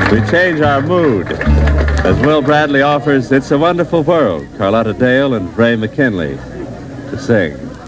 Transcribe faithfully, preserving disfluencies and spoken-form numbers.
We change our mood as Will Bradley offers It's a Wonderful World, Carlotta Dale and Ray McKinley to sing.